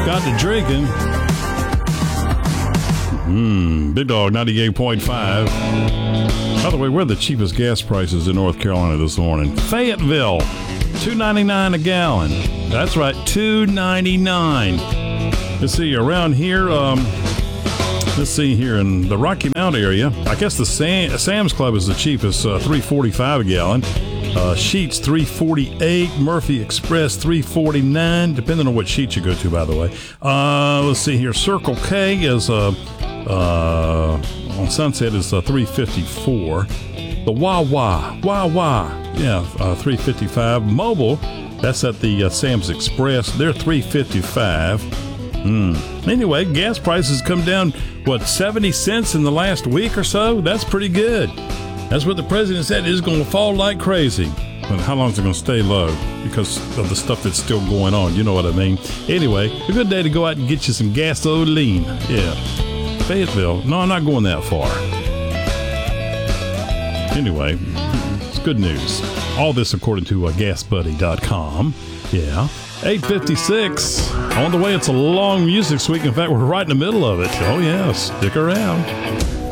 got to drinking. Big Dog 98.5. By the way, we're the cheapest gas prices in North Carolina this morning. Fayetteville, $2.99 a gallon. That's right, $2.99. Let's see, around here, let's see here in the Rocky Mount area, I guess the Sam's Club is the cheapest, $3.45 a gallon. Sheets $3.48, Murphy Express $3.49, depending on what sheet you go to, by the way. Let's see here, Circle K is on Sunset is $3.54. The Wawa, yeah, $3.55. Mobile, that's at the Sam's Express, they're $3.55. Anyway, gas prices come down, 70 cents in the last week or so? That's pretty good. That's what the president said. It's going to fall like crazy. But how long is it going to stay low? Because of the stuff that's still going on. You know what I mean? Anyway, a good day to go out and get you some gasoline. Yeah. Fayetteville. No, I'm not going that far. Anyway, it's good news. All this according to GasBuddy.com. Yeah. 8:56. On the way, it's a long music week. In fact, we're right in the middle of it. Oh, yeah. Stick around.